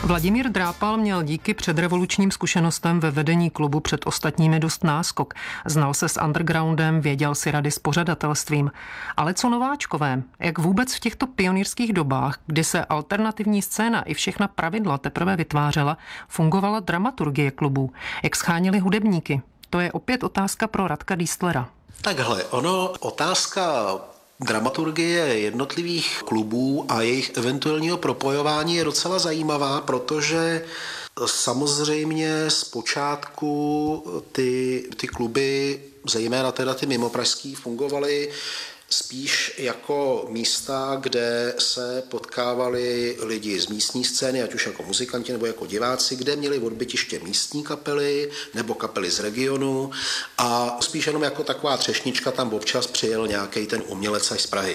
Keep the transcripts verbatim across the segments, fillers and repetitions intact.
Vladimír Drápal měl díky předrevolučním zkušenostem ve vedení klubu před ostatními dost náskok. Znal se s undergroundem, věděl si rady s pořadatelstvím. Ale co nováčkové? Jak vůbec v těchto pionýrských dobách, kdy se alternativní scéna i všechna pravidla teprve vytvářela, fungovala dramaturgie klubů? Jak scháněli hudebníky? To je opět otázka pro Radka Diestlera. Takhle, ono, otázka dramaturgie jednotlivých klubů a jejich eventuálního propojování je docela zajímavá, protože samozřejmě zpočátku ty, ty kluby, zejména teda ty mimopražský, fungovaly spíš jako místa, kde se potkávali lidi z místní scény, ať už jako muzikanti nebo jako diváci, kde měli odbytiště místní kapely nebo kapely z regionu a spíš jenom jako taková třešnička tam občas přijel nějaký ten umělec až z Prahy.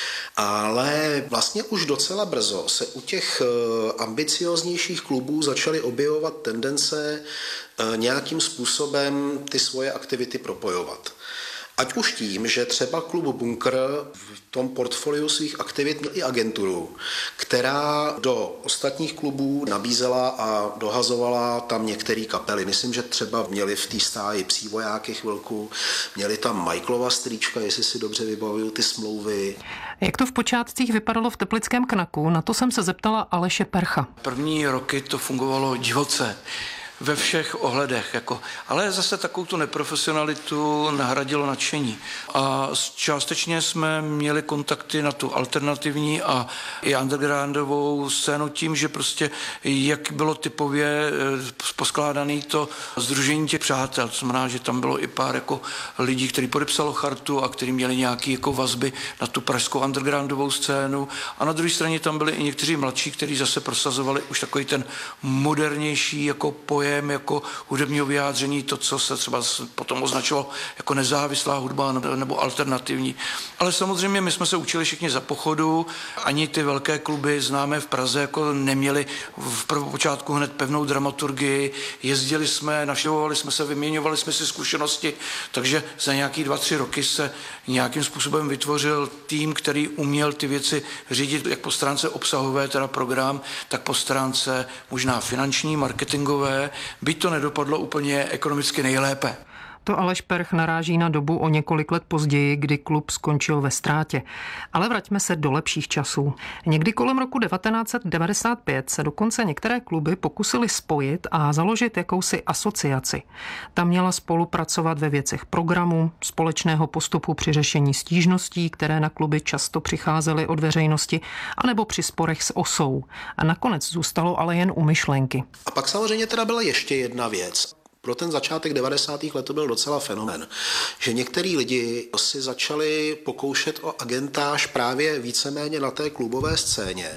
Ale vlastně už docela brzo se u těch ambicioznějších klubů začaly objevovat tendence nějakým způsobem ty svoje aktivity propojovat. Ať už tím, že třeba klub Bunkr v tom portfoliu svých aktivit měl i agenturu, která do ostatních klubů nabízela a dohazovala tam některé kapely. Myslím, že třeba měli v té stáji Psí vojáky chvilku, měli tam Michaelova strýčka, jestli si dobře vybavuju ty smlouvy. Jak to v počátcích vypadalo v teplickém Knaku? Na to jsem se zeptala Aleše Percha. První roky to fungovalo divoce. Ve všech ohledech, jako, ale zase takovou tu neprofesionalitu nahradilo nadšení. A částečně jsme měli kontakty na tu alternativní a i undergroundovou scénu tím, že prostě jak bylo typově poskládané to sdružení těch přátel, to znamená, že tam bylo i pár jako lidí, kteří podepsalo chartu a kteří měli nějaké jako vazby na tu pražskou undergroundovou scénu a na druhé straně tam byli i někteří mladší, kteří zase prosazovali už takový ten modernější jako pojem jako hudebního vyjádření, to, co se třeba potom označilo jako nezávislá hudba nebo alternativní. Ale samozřejmě my jsme se učili všichni za pochodu, ani ty velké kluby známé v Praze jako neměli v prvopočátku hned pevnou dramaturgii, jezdili jsme, navštěvovali jsme se, vyměňovali jsme si zkušenosti, takže za nějaký dva, tři roky se nějakým způsobem vytvořil tým, který uměl ty věci řídit jak po stránce obsahové, teda program, tak po stránce možná finanční, marketingové, byť to nedopadlo úplně ekonomicky nejlépe. To Aleš Perch naráží na dobu o několik let později, kdy klub skončil ve ztrátě. Ale vraťme se do lepších časů. Někdy kolem roku devatenáct set devadesát pět se dokonce některé kluby pokusily spojit a založit jakousi asociaci. Ta měla spolupracovat ve věcech programu, společného postupu při řešení stížností, které na kluby často přicházely od veřejnosti, anebo při sporech s osou. A nakonec zůstalo ale jen u myšlenky. A pak samozřejmě teda byla ještě jedna věc. Pro ten začátek devadesátých let to byl docela fenomén, že některý lidi si začali pokoušet o agentáž právě víceméně na té klubové scéně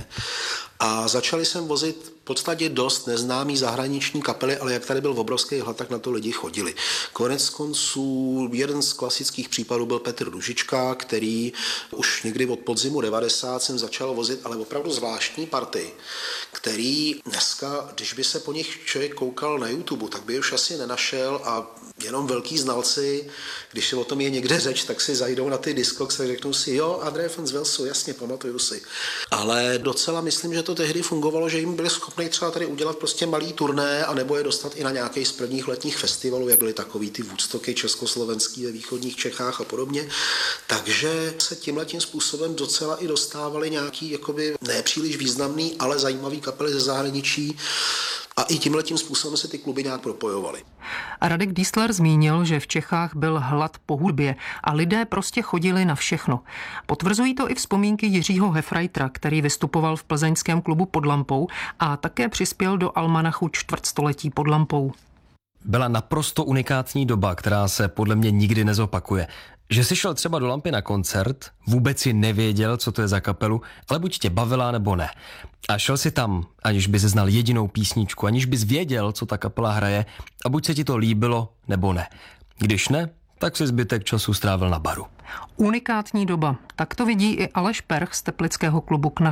a začali sem vozit v podstatě dost neznámý zahraniční kapely, ale jak tady byl obrovský hlad, tak na to lidi chodili. Konec konců jeden z klasických případů byl Petr Ružička, který už někdy od podzimu devadesát sem začal vozit, ale opravdu zvláštní party, který dneska, když by se po nich člověk koukal na YouTube, tak by už asi nenašel a jenom velký znalci, když se o tom je někde řeč, tak si zajdou na ty Discogs a řeknou si, jo, André von z Velsu, jasně, pamatuju si. Ale docela myslím, že to tehdy fungovalo, že jim byli schopni třeba tady udělat prostě malý turné a nebo je dostat i na nějaký z prvních letních festivalů, jak byly takový ty Woodstocky československý ve východních Čechách a podobně. Takže se tímhletím způsobem docela i dostávali nějaký jakoby nepříliš významný, ale zajímavý kapely ze zahraničí. A i tímhletím způsobem se ty kluby nějak propojovaly. A Radek Diestler zmínil, že v Čechách byl hlad po hudbě a lidé prostě chodili na všechno. Potvrzují to i vzpomínky Jiřího Heffreitera, který vystupoval v plzeňském klubu Pod lampou a také přispěl do almanachu čtvrtstoletí Pod lampou. Byla naprosto unikátní doba, která se podle mě nikdy nezopakuje. Že jsi šel třeba do Lampy na koncert, vůbec si nevěděl, co to je za kapelu, ale buď tě bavila, nebo ne. A šel si tam, aniž bys znal jedinou písničku, aniž bys věděl, co ta kapela hraje, a buď se ti to líbilo, nebo ne. Když ne, tak si zbytek času strávil na baru. Unikátní doba. Tak to vidí i Aleš Perch z teplického klubu Knak.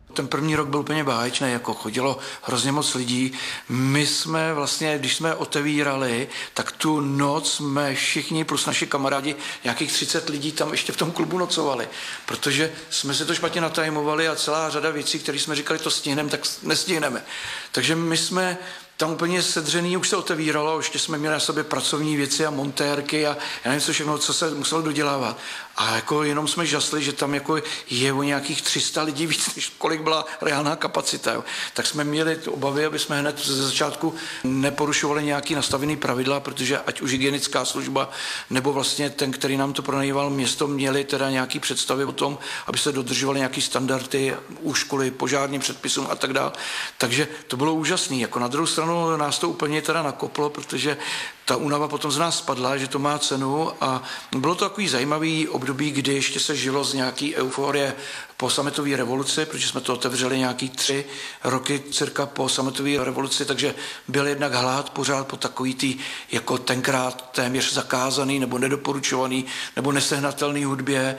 Ten první rok byl úplně báječný, jako chodilo hrozně moc lidí. My jsme vlastně, když jsme otevírali, tak tu noc jsme všichni plus naši kamarádi, nějakých třicet lidí tam ještě v tom klubu nocovali, protože jsme si to špatně natajmovali a celá řada věcí, které jsme říkali, to stihneme, tak nestihneme. Takže my jsme tam úplně sedřený, už se otevíralo, ještě jsme měli na sobě pracovní věci a montérky a já nevím co všechno, co se muselo dodělávat. A jako jenom jsme žasli, že tam jako je o nějakých tři sta lidí víc, než kolik byla reálná kapacita. Jo. Tak jsme měli ty obavy, aby jsme hned ze začátku neporušovali nějaký nastavený pravidla, protože ať už hygienická služba nebo vlastně ten, který nám to pronajímal město, měli teda nějaký představy o tom, aby se dodržovaly nějaký standardy úškoly, požárním předpisům a tak dále. Takže to bylo úžasné. Jako na druhou stranu nás to úplně teda nakoplo, protože ta únava potom z nás spadla, že to má cenu a bylo to takový zajímavý období, kdy ještě se žilo z nějaký euforie po sametové revoluci, protože jsme to otevřeli nějaký tři roky cirka po sametové revoluci, takže byl jednak hlad pořád po takový tý, jako tenkrát téměř zakázaný nebo nedoporučovaný nebo nesehnatelný hudbě.